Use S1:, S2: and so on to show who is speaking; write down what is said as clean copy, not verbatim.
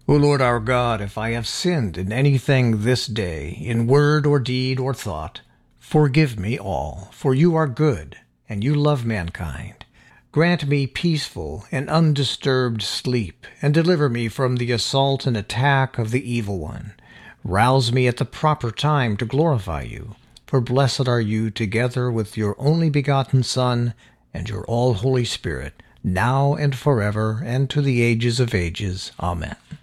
S1: O Lord our God, if I have sinned in anything this day, in word or deed or thought, forgive me all, for you are good, and you love mankind. Grant me peaceful and undisturbed sleep, and deliver me from the assault and attack of the evil one. Rouse me at the proper time to glorify you, for blessed are you together with your only begotten Son and your all Holy Spirit, now and forever, and to the ages of ages. Amen.